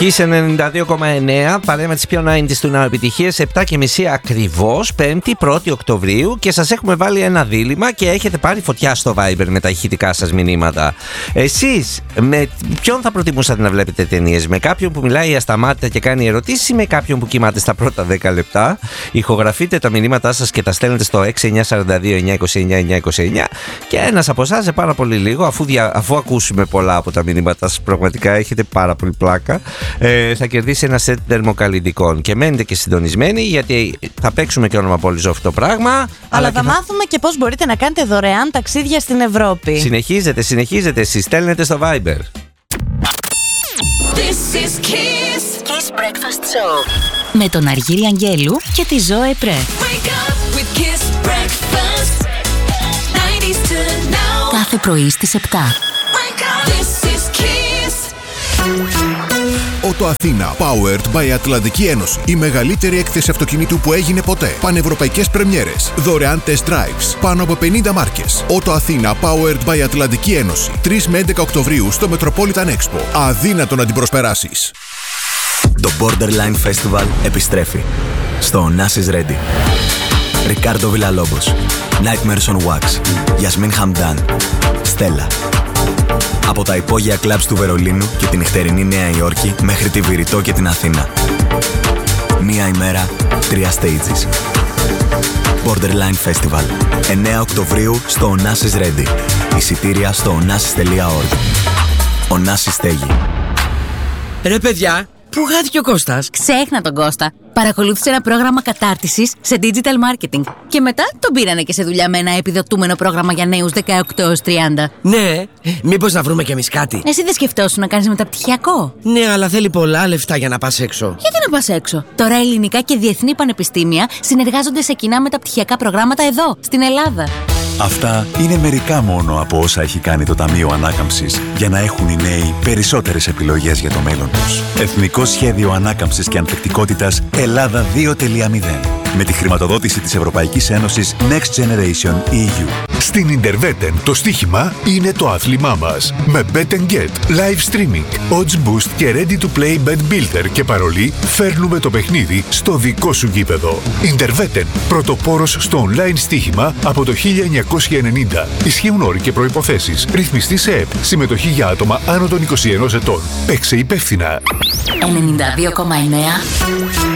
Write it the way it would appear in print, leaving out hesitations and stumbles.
Kiss 92,9, παρέα με τις πιο 90's του Now επιτυχίες, 7:30 ακριβώς, 5η 1η Οκτωβρίου, και σας έχουμε βάλει ένα δίλημμα και έχετε πάρει φωτιά στο Viber με τα ηχητικά σας μηνύματα. Εσείς με ποιον θα προτιμούσατε να βλέπετε ταινίες? Με κάποιον που μιλάει ασταμάτητα και κάνει ερωτήσεις ή με κάποιον που κοιμάται στα πρώτα 10 λεπτά? Ηχογραφείτε τα μηνύματά σας και τα στέλνετε στο 6942-929-929 και ένας από εσάς σε πάρα πολύ λίγο, αφού ακούσουμε πολλά από τα μηνύματά σας, πραγματικά έχετε πάρα πολύ πλάκα, θα κερδίσει ένα σετ θερμοκαλλυντικών. Και μένετε και συντονισμένοι, γιατί θα παίξουμε και όνομα πόλης αυτό το πράγμα. Αλλά θα μάθουμε και πώς μπορείτε να κάνετε δωρεάν ταξίδια στην Ευρώπη. Συνεχίζετε, εσείς στέλνετε στο Viber. This is Kiss. Kiss Breakfast Show. Με τον Αργύρη Αγγέλου και τη Ζώε Πρέ. Wake up with Kiss Breakfast. 90s to now. Κάθε πρωί στις 7. Wake up. This is Kiss. Ότο Αθήνα, powered by Ατλαντική Ένωση. Η μεγαλύτερη έκθεση αυτοκινήτου που έγινε ποτέ. Πανευρωπαϊκές πρεμιέρες. Δωρεάν test drives. Πάνω από 50 μάρκες. Ότο Αθήνα, powered by Ατλαντική Ένωση. 3 με 11 Οκτωβρίου στο Metropolitan Expo. Αδύνατο να την προσπεράσεις. Το Borderline Festival επιστρέφει στο Onassis Ready. Ρικάρντο Βιλαλόμπος, Nightmares on Wax, Yasmin Hamdan, Stella. Από τα υπόγεια κλαμπς του Βερολίνου και την νυχτερινή Νέα Υόρκη μέχρι τη Βηρητό και την Αθήνα. Μία ημέρα, 3 stages. Borderline Festival. 9 Οκτωβρίου στο Onassis Ready. Εισιτήρια στο onassis.org. Onassis στέγη. Ρε παιδιά, πού χάθηκε ο Κώστας? Ξέχνα τον Κώστα. Παρακολούθησε ένα πρόγραμμα κατάρτισης σε digital marketing. Και μετά τον πήρανε και σε δουλειά με ένα επιδοτούμενο πρόγραμμα για νέους 18 έως 30. Ναι, μήπως να βρούμε κι εμείς κάτι? Εσύ δεν σκεφτόσουν να κάνεις μεταπτυχιακό? Ναι, αλλά θέλει πολλά λεφτά για να πας έξω. Γιατί να πας έξω? Τώρα ελληνικά και διεθνή πανεπιστήμια συνεργάζονται σε κοινά μεταπτυχιακά προγράμματα εδώ, στην Ελλάδα. Αυτά είναι μερικά μόνο από όσα έχει κάνει το Ταμείο Ανάκαμψης για να έχουν οι νέοι περισσότερες επιλογές για το μέλλον τους. Εθνικό Σχέδιο Ανάκαμψης και Ανθεκτικότητας Ελλάδα 2.0. Με τη χρηματοδότηση της Ευρωπαϊκής Ένωσης Next Generation EU. Στην Interveten το στοίχημα είναι το άθλημά μας. Με Bet and Get, live streaming, odds boost και ready to play bet builder και παρολί, φέρνουμε το παιχνίδι στο δικό σου γήπεδο. Interveten, πρωτοπόρος στο online στοίχημα από το 1990. Ισχύουν όροι και προϋποθέσεις. Ρυθμιστή σε ΕΠ. Συμμετοχή για άτομα άνω των 21 ετών. Παίξε υπεύθυνα. 92,9